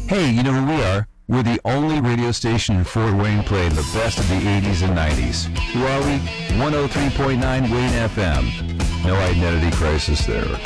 Hey, you know who we are? We're the only radio station in Fort Wayne playing the best of the 80s and 90s. Who are we? 103.9 Wayne FM. No identity crisis there.